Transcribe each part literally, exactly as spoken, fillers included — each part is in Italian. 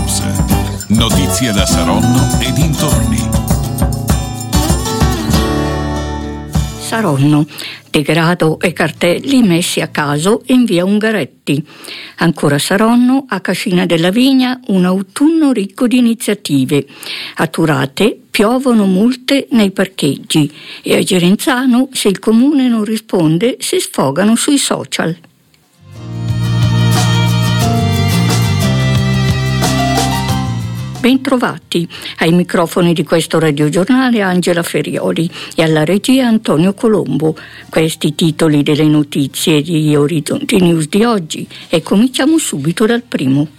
News. Notizie da Saronno e dintorni. Saronno. Degrado e cartelli messi a caso in via Ungaretti. Ancora Saronno, a Cascina della Vigna, un autunno ricco di iniziative. A Turate piovono multe nei parcheggi e a Gerenzano, se il comune non risponde, si sfogano sui social. Bentrovati ai microfoni di questo radiogiornale Angela Ferioli e alla regia Antonio Colombo. Questi titoli delle notizie di Orizzonti News di oggi e cominciamo subito dal primo.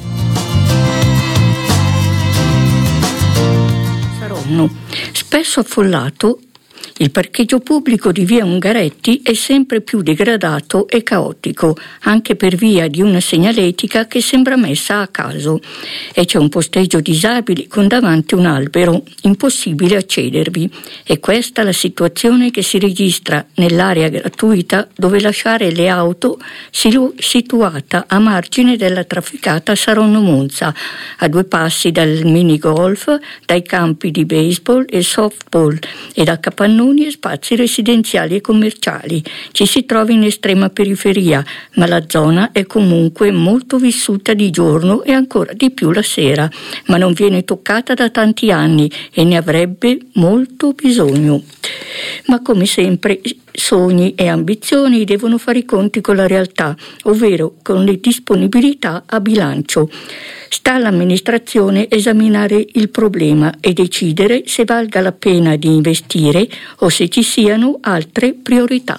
Saronno, spesso affollato. Il parcheggio pubblico di via Ungaretti è sempre più degradato e caotico, anche per via di una segnaletica che sembra messa a caso. E c'è un posteggio disabili con davanti un albero, impossibile accedervi. È questa la situazione che si registra nell'area gratuita dove lasciare le auto situata a margine della trafficata Saronno-Monza, a due passi dal minigolf, dai campi di baseball e softball e da capannoni e spazi residenziali e commerciali. Ci si trova in estrema periferia, ma la zona è comunque molto vissuta di giorno e ancora di più la sera, ma non viene toccata da tanti anni e ne avrebbe molto bisogno. Ma come sempre sogni e ambizioni devono fare i conti con la realtà, ovvero con le disponibilità a bilancio. Sta all'amministrazione esaminare il problema e decidere se valga la pena di investire o se ci siano altre priorità.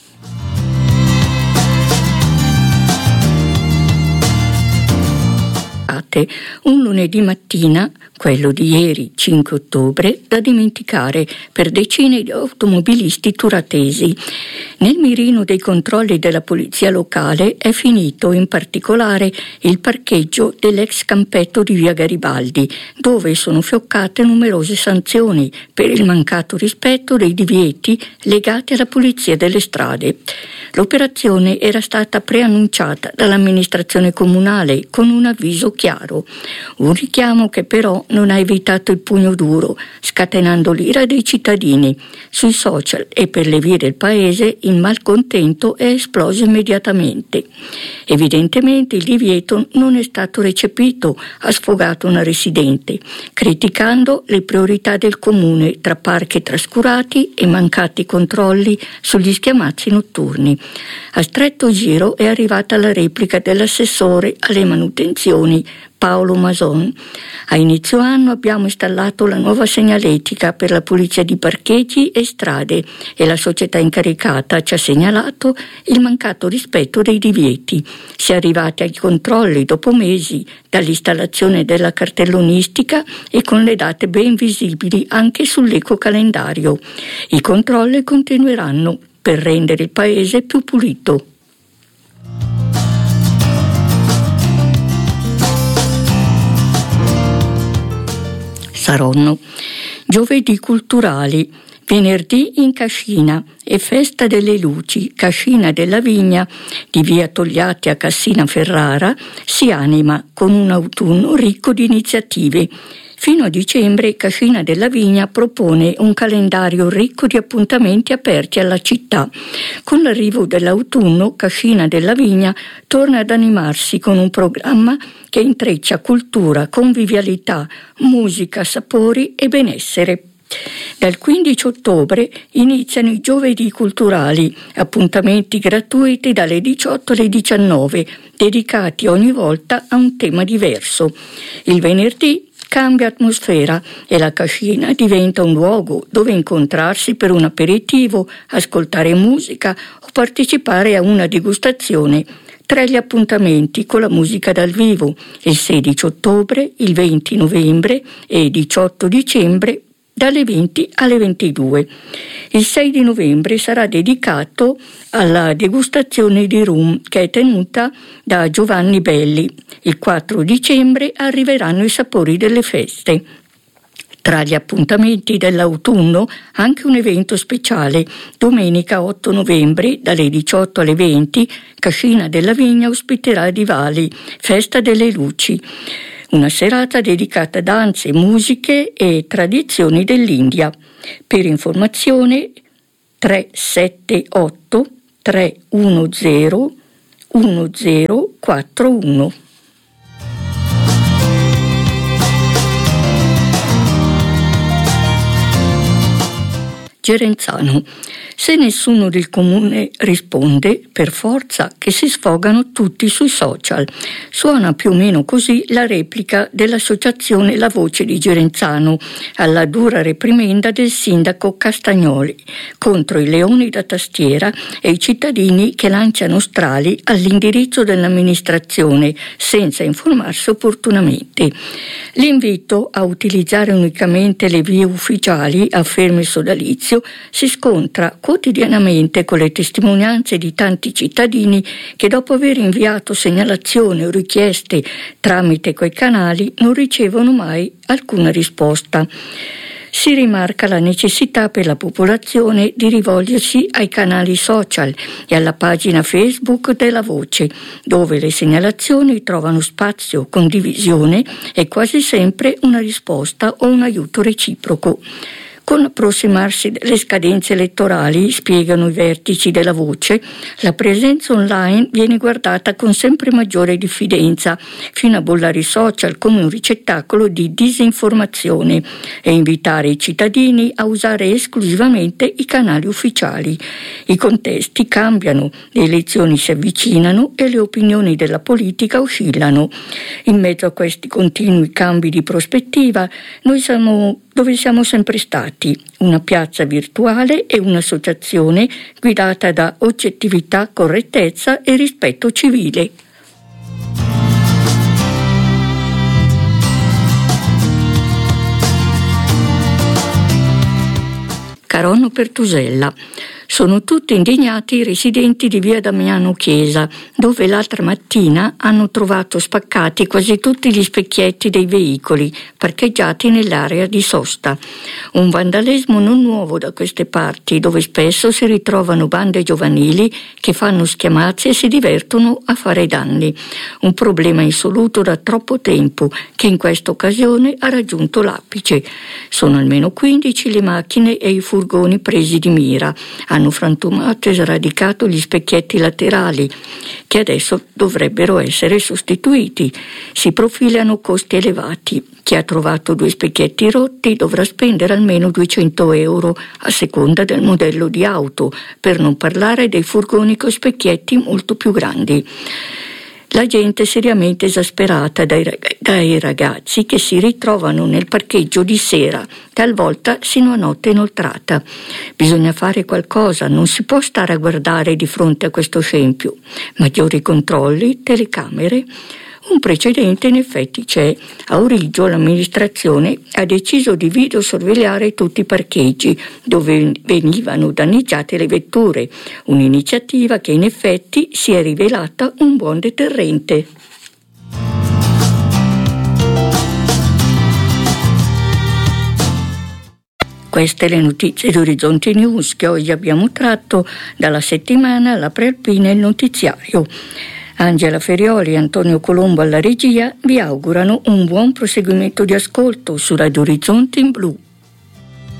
Un lunedì mattina, quello di ieri cinque ottobre, da dimenticare per decine di automobilisti turatesi. Nel mirino dei controlli della polizia locale è finito in particolare il parcheggio dell'ex campetto di via Garibaldi, dove sono fioccate numerose sanzioni per il mancato rispetto dei divieti legati alla pulizia delle strade. L'operazione era stata preannunciata dall'amministrazione comunale con un avviso chiaro. Un richiamo che però non ha evitato il pugno duro, scatenando l'ira dei cittadini. Sui social e per le vie del paese il malcontento è esploso immediatamente. Evidentemente il divieto non è stato recepito, ha sfogato una residente, criticando le priorità del comune tra parchi trascurati e mancati controlli sugli schiamazzi notturni. A stretto giro è arrivata la replica dell'assessore alle manutenzioni Paolo Mason. A inizio anno abbiamo installato la nuova segnaletica per la pulizia di parcheggi e strade e la società incaricata ci ha segnalato il mancato rispetto dei divieti. Si è arrivati ai controlli dopo mesi dall'installazione della cartellonistica e con le date ben visibili anche sull'ecocalendario. I controlli continueranno per rendere il paese più pulito. Saronno. Giovedì culturali. Venerdì in Cascina e Festa delle Luci, Cascina della Vigna di via Togliatti a Cassina Ferrara si anima con un autunno ricco di iniziative. Fino a dicembre Cascina della Vigna propone un calendario ricco di appuntamenti aperti alla città. Con l'arrivo dell'autunno Cascina della Vigna torna ad animarsi con un programma che intreccia cultura, convivialità, musica, sapori e benessere. Dal quindici ottobre iniziano i giovedì culturali, appuntamenti gratuiti dalle diciotto alle diciannove, dedicati ogni volta a un tema diverso. Il venerdì cambia atmosfera e la Cascina diventa un luogo dove incontrarsi per un aperitivo, ascoltare musica o partecipare a una degustazione. Tra gli appuntamenti con la musica dal vivo, il sedici ottobre, il venti novembre e il diciotto dicembre dalle venti alle ventidue. Il sei di novembre sarà dedicato alla degustazione di rum che è tenuta da Giovanni Belli. Il quattro dicembre arriveranno i sapori delle feste. Tra gli appuntamenti dell'autunno anche un evento speciale. Domenica otto novembre dalle diciotto alle venti Cascina della Vigna ospiterà Divali, Festa delle Luci. una serata dedicata a danze, musiche e tradizioni dell'India. Per informazione tre sette otto tre uno zero uno zero quattro uno. Gerenzano. Se nessuno del comune risponde, per forza che si sfogano tutti sui social. Suona più o meno così la replica dell'associazione La Voce di Gerenzano alla dura reprimenda del sindaco Castagnoli contro i leoni da tastiera e i cittadini che lanciano strali all'indirizzo dell'amministrazione senza informarsi opportunamente. L'invito a utilizzare unicamente le vie ufficiali, afferma il sodalizio, si scontra quotidianamente con le testimonianze di tanti cittadini che dopo aver inviato segnalazioni o richieste tramite quei canali non ricevono mai alcuna risposta. Si rimarca la necessità per la popolazione di rivolgersi ai canali social e alla pagina Facebook della Voce, dove le segnalazioni trovano spazio, condivisione e quasi sempre una risposta o un aiuto reciproco. Con l'approssimarsi delle scadenze elettorali, spiegano i vertici della Voce, la presenza online viene guardata con sempre maggiore diffidenza, fino a bollare i social come un ricettacolo di disinformazione e invitare i cittadini a usare esclusivamente i canali ufficiali. I contesti cambiano, le elezioni si avvicinano e le opinioni della politica oscillano. In mezzo a questi continui cambi di prospettiva, noi siamo dove siamo sempre stati, una piazza virtuale e un'associazione guidata da oggettività, correttezza e rispetto civile. Caronno Pertusella. Sono tutti indignati i residenti di via Damiano Chiesa, dove l'altra mattina hanno trovato spaccati quasi tutti gli specchietti dei veicoli parcheggiati nell'area di sosta. Un vandalismo non nuovo da queste parti, dove spesso si ritrovano bande giovanili che fanno schiamazzi e si divertono a fare danni. Un problema insoluto da troppo tempo, che in questa occasione ha raggiunto l'apice. Sono almeno quindici le macchine e i furgoni presi di mira. Hanno frantumato e sradicato gli specchietti laterali, che adesso dovrebbero essere sostituiti. Si profilano costi elevati. Chi ha trovato due specchietti rotti dovrà spendere almeno duecento euro a seconda del modello di auto, per non parlare dei furgoni con specchietti molto più grandi. La gente è seriamente esasperata dai, dai ragazzi che si ritrovano nel parcheggio di sera, talvolta sino a notte inoltrata. Bisogna fare qualcosa, non si può stare a guardare di fronte a questo scempio. Maggiori controlli, telecamere. Un precedente in effetti c'è. A Origgio l'amministrazione ha deciso di videosorvegliare tutti i parcheggi dove venivano danneggiate le vetture, un'iniziativa che in effetti si è rivelata un buon deterrente. Queste le notizie di Orizzonte News che oggi abbiamo tratto dalla settimana La Prealpina e il notiziario. Angela Ferioli e Antonio Colombo alla regia vi augurano un buon proseguimento di ascolto su Radio Orizzonte in Blu.